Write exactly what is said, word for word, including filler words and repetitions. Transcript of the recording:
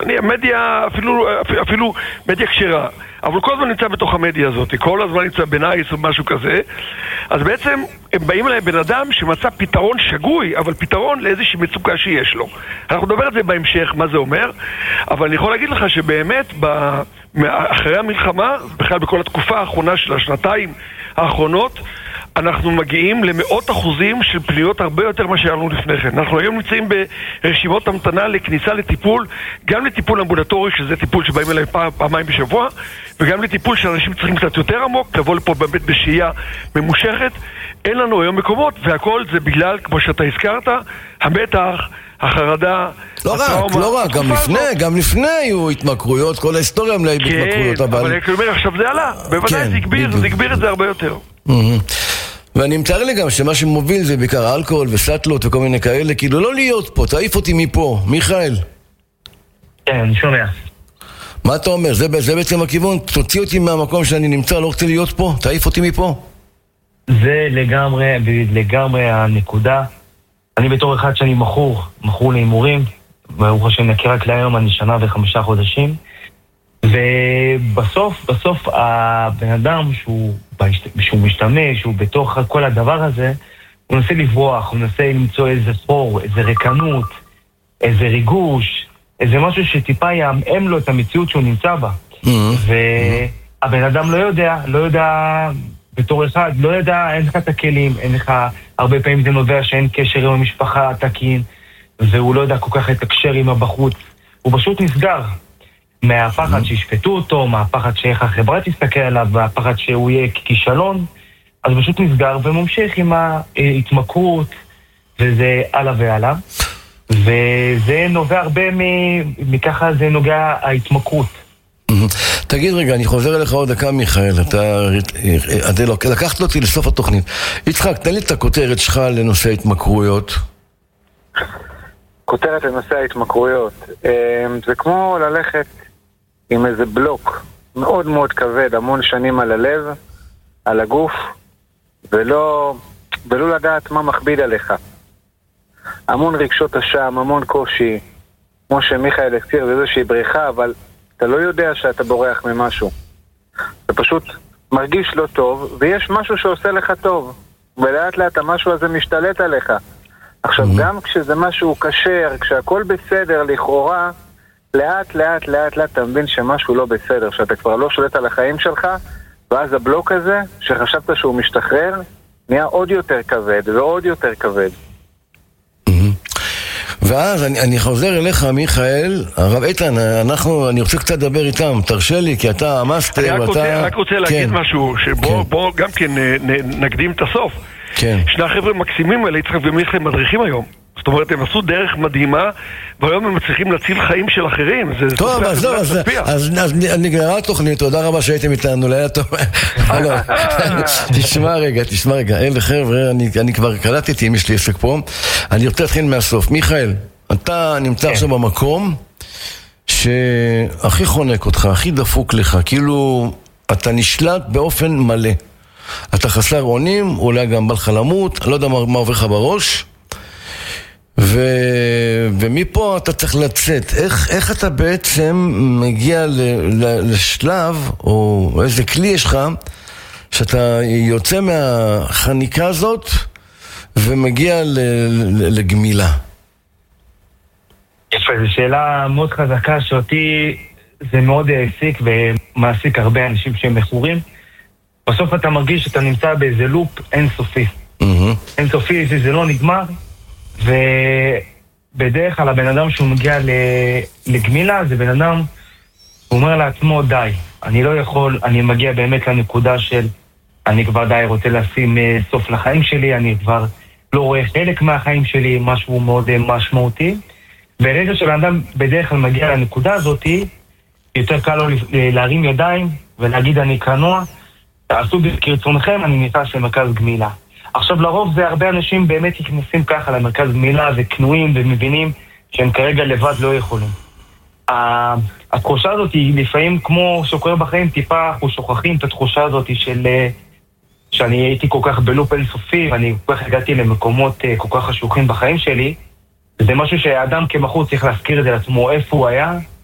אני, המדיה, אפילו, אפילו מדיה כשרה, אבל כל הזמן נמצא בתוך המדיה הזאת, כל הזמן נמצא בנייס או משהו כזה, אז בעצם הם באים אליי בן אדם שמצא פתרון שגוי, אבל פתרון לאיזושהי מצוקה שיש לו. אנחנו נדבר על זה בהמשך, מה זה אומר, אבל אני יכול להגיד לך שבאמת, ב... אחרי המלחמה, בכלל בכל התקופה האחרונה של השנתיים האחרונות, אנחנו מגיעים למאות אחוזים של פניות הרבה יותר מה שהיה לנו לפני כן. אנחנו היום נמצאים ברשימות המתנה לכניסה לטיפול, גם לטיפול אמבולטורי, שזה טיפול שבאים אליי פעם, פעמיים בשבוע, וגם לטיפול שאנשים צריכים קצת יותר עמוק, לבוא לפה באמת בשהייה ממושכת. אין לנו היום מקומות, והכל זה בגלל, כמו שאתה הזכרת, המתח, החרדה, לא רק, לא רק, גם לפני, גם לפני היו התמכרויות, כל ההיסטוריה מלאה בהתמכרויות, אבל... אבל אני אומר, עכשיו זה עלה, בוודאי זה הגביר, זה הגביר את זה הרבה יותר. ואני מתאר לי גם שמה שמוביל זה בעיקר אלכוהול וסטלות וכל מיני כאלה, כאילו לא להיות פה, תעיף אותי מפה. מיכאל. כן, אני שומע. מה אתה אומר? זה, זה בעצם הכיוון? תוציא אותי מהמקום שאני נמצא, לא רוצה להיות פה, תעיף אותי מפה. זה לגמרי, לגמרי הנקודה. אני בתור אחד שאני מכור, מכור להימורים, ברוך השם נכיר רק להיום, אני שנה וחמישה חודשים, ובסוף, בסוף הבן אדם שהוא, שהוא משתמש, שהוא בתוך כל הדבר הזה, הוא מנסה לברוח, הוא מנסה למצוא איזה חור, איזה רקנות, איזה ריגוש, איזה משהו שטיפה יאמם לו את המציאות שהוא נמצא בה. והבן אדם לא יודע, לא יודע, בתור אחד, לא יודע, אין לך את הכלים, אין לך, הרבה פעמים זה נובע שאין קשר עם המשפחה התקין, והוא לא יודע כל כך לתקשר עם הבחוץ. הוא פשוט נסגר. מהפחד שישפטו אותו, מהפחד שאיך החברה תסתכל עליו, מהפחד שהוא יהיה כישלון, אז פשוט נסגר וממשיך עם ההתמכרות, וזה הלאה והלאה. וזה נובע הרבה מככה, זה נוגע ההתמכרות. תגיד רגע, אני חוזר אליך עוד דקה מיכאל, אתה לקחת אותי לסוף התוכנית. יצחק, תן לי את הכותרת שלך לנושא ההתמכרויות. כותרת לנושא ההתמכרויות, זה כמו ללכת עם איזה בלוק מאוד מאוד כבד, המון שנים על הלב, על הגוף, ולא, ולא לדעת מה מכביד עליך. המון רגשות אשם, המון קושי, כמו שמיכאל הזכיר, זה איזושהי בריחה, אבל אתה לא יודע שאתה בורח ממשהו. אתה פשוט מרגיש לא טוב, ויש משהו שעושה לך טוב, ולאט לאט המשהו הזה משתלט עליך. עכשיו, mm-hmm. גם כשזה משהו קשר, כשהכל בסדר, לכאורה, לאט לאט לאט לאט אתה מבין שמשהו לא בסדר, שאתה כבר לא שולט על החיים שלך, ואז הבלוק הזה, שחשבת שהוא משתחרר, נהיה עוד יותר כבד, ועוד יותר כבד. ואז אני, אני חוזר אליך מיכאל, הרב איתן, אנחנו, אני רוצה קצת לדבר איתם, תרשה לי, כי אתה המאסטר, אני רק ואתה... רוצה, רק רוצה להגיד כן. משהו, שבוא כן. בוא גם כן נקדים את הסוף. כן. שני החבר'ה מקסימים האלה, יצחק ומיכאל, מדריכים היום. זאת אומרת, הם עשו דרך מדהימה, והיום הם מצליחים להציל חיים של אחרים. זה טוב, אז לא, אז, אז, אז נגמרה התוכנית, תודה רבה שהייתם איתנו, לילה טוב. תשמע רגע, תשמע רגע, אלה חבר'ה, אני, אני כבר קלטתי אם יש לי עסק פה, אני רוצה להתחיל מהסוף. מיכאל, אתה נמצא עכשיו במקום שהכי חונק אותך, הכי דפוק לך, כאילו אתה נשלט באופן מלא. אתה חסר אונים, אולי גם בא לך למות, אני לא יודע מה, מה עובר לך בראש, ו... ומפה אתה צריך לצאת. איך, איך אתה בעצם מגיע ל... ל... לשלב, או איזה כלי יש לך, שאתה יוצא מהחניקה הזאת ומגיע ל... ל... לגמילה? יפה, זו שאלה מאוד חזקה שאותי זה מאוד העסיק ומעסיק הרבה אנשים שהם מכורים. בסוף אתה מרגיש שאתה נמצא באיזה לופ אינסופי. Mm-hmm. אינסופי זה, זה לא נגמר, ובדרך כלל הבן אדם שהוא מגיע לגמילה, זה בן אדם, הוא אומר לעצמו די, אני לא יכול, אני מגיע באמת לנקודה של אני כבר די רוצה לשים סוף לחיים שלי, אני כבר לא רואה חלק מהחיים שלי, משהו מאוד משמעותי, ברגע שבן אדם בדרך כלל מגיע לנקודה הזאת, יותר קל לו להרים ידיים ולהגיד אני כנוע, תעשו כרצונכם, אני נכנס למרכז גמילה. עכשיו לרוב זה הרבה אנשים באמת נכנסים ככה למרכז גמילה וכנועים ומבינים שהם כרגע לבד לא יכולים. התחושה הזאת היא לפעמים כמו שקורה בחיים, טיפה אנחנו שוכחים את התחושה הזאת של שאני הייתי כל כך בלופ אינסופי ואני כל כך הגעתי למקומות כל כך חשוכים בחיים שלי. זה משהו שהאדם כמחוץ צריך להזכיר את זה לעצמו, איפה הוא היה,